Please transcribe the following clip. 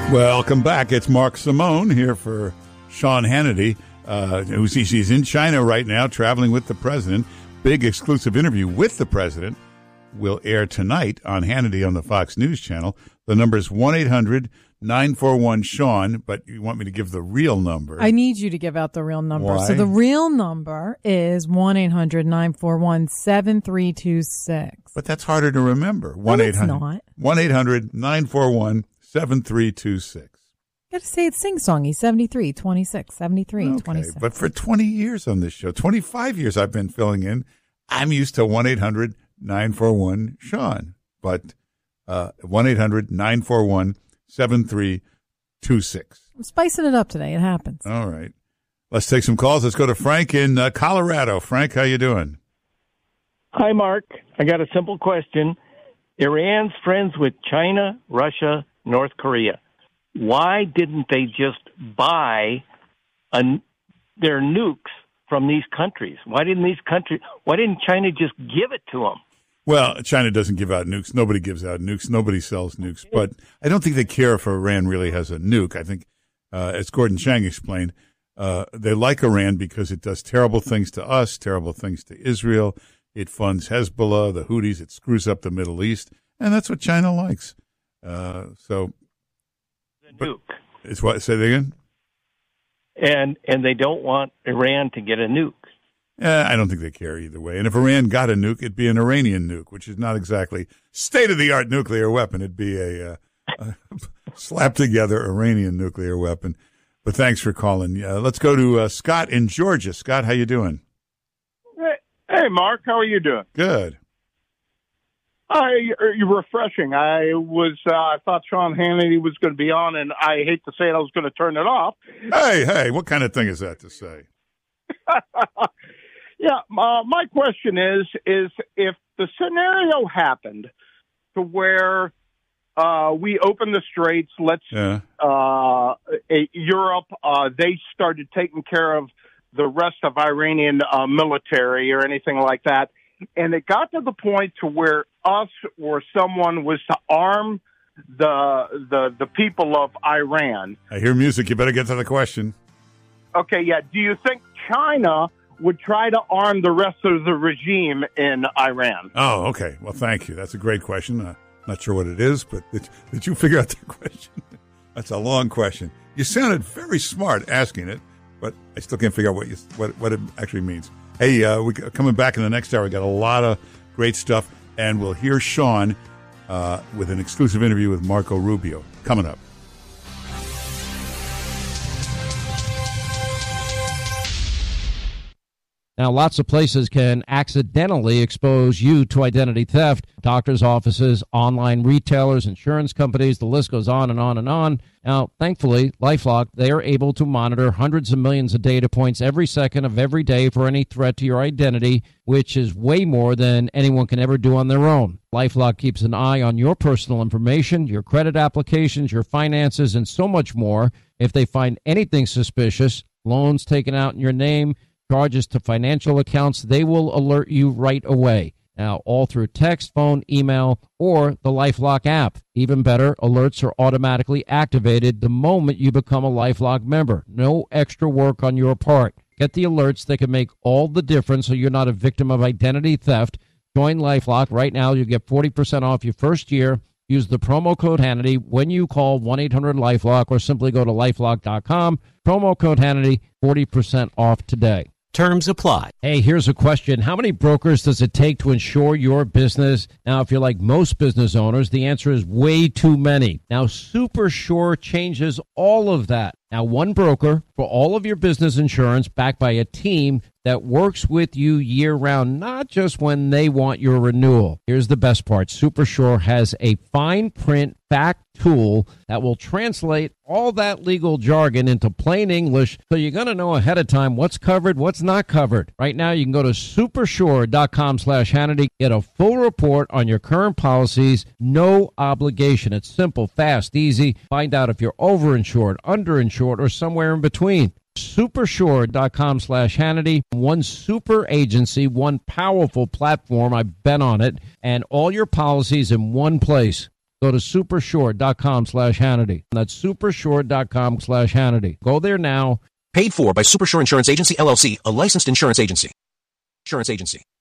Welcome back. It's Mark Simone here for Sean Hannity. He's in China right now, traveling with the president. Big exclusive interview with the president will air tonight on Hannity on the Fox News channel. The number is 1-800-941-SEAN, but you want me to give the real number. I need you to give out the real number. Why? So the real number is 1-800-941-7326. But that's harder to remember. No, it's not. 1-800-941-7326. You got to say it's sing-songy, 73, 26, 73, Okay, 26. but for 20 years on this show, 25 years I've been filling in, I'm used to 1-800-941-SEAN. But 1-800-941-7326. I'm spicing it up today. It happens. All right. Let's take some calls. Let's go to Frank in Colorado. Frank, how you doing? Hi, Mark. I got a simple question. Iran's friends with China, Russia, North Korea. Why didn't they just buy their nukes from these countries? Why didn't China just give it to them? Well, China doesn't give out nukes. Nobody gives out nukes. Nobody sells nukes. But I don't think they care if Iran really has a nuke. I think, as Gordon Chang explained, they like Iran because it does terrible things to us, terrible things to Israel. It funds Hezbollah, the Houthis. It screws up the Middle East. And that's what China likes. The nuke. It's what? Say that again? And they don't want Iran to get a nuke. I don't think they care either way. And if Iran got a nuke, it'd be an Iranian nuke, which is not exactly state-of-the-art nuclear weapon. It'd be a slap-together Iranian nuclear weapon. But thanks for calling. Let's go to Scott in Georgia. Scott, how you doing? Hey, Mark, how are you doing? Good. You're refreshing. I thought Sean Hannity was going to be on, and I hate to say it, I was going to turn it off. Hey, what kind of thing is that to say? Yeah, my question is if the scenario happened to where we open the straits, Europe, they started taking care of the rest of Iranian military or anything like that, and it got to the point to where us or someone was to arm the people of Iran. I hear music. You better get to the question. Okay, yeah. Do you think China would try to arm the rest of the regime in Iran? Oh, okay. Well, thank you. That's a great question. Not sure what it is, but did you figure out the question? That's a long question. You sounded very smart asking it, but I still can't figure out what it actually means. Hey, we coming back in the next hour. We got a lot of great stuff, and we'll hear Sean with an exclusive interview with Marco Rubio coming up. Now, lots of places can accidentally expose you to identity theft. Doctors' offices, online retailers, insurance companies, the list goes on and on and on. Now, thankfully, LifeLock, they are able to monitor hundreds of millions of data points every second of every day for any threat to your identity, which is way more than anyone can ever do on their own. LifeLock keeps an eye on your personal information, your credit applications, your finances, and so much more. If they find anything suspicious, loans taken out in your name, charges to financial accounts, they will alert you right away. Now, all through text, phone, email, or the LifeLock app. Even better, alerts are automatically activated the moment you become a LifeLock member. No extra work on your part. Get the alerts that can make all the difference so you're not a victim of identity theft. Join LifeLock right now. You get 40% off your first year. Use the promo code Hannity when you call 1-800-LifeLock or simply go to LifeLock.com. Promo code Hannity, 40% off today. Terms apply. Hey, here's a question. How many brokers does it take to insure your business? Now, if you're like most business owners, the answer is way too many. Now, SuperSure changes all of that. Now, one broker for all of your business insurance backed by a team that works with you year-round, not just when they want your renewal. Here's the best part. SuperSure has a fine print fact tool that will translate all that legal jargon into plain English, so you're going to know ahead of time what's covered, what's not covered. Right now, you can go to supersure.com/Hannity, get a full report on your current policies, no obligation. It's simple, fast, easy. Find out if you're overinsured, underinsured, or somewhere in between. Supersure.com/Hannity. One super agency, one powerful platform. I've been on it, and all your policies in one place. Go to supershort.com/Hannity. That's supershort.com/Hannity. Go there now. Paid for by Supershore Insurance Agency, LLC, a licensed insurance agency. Insurance agency.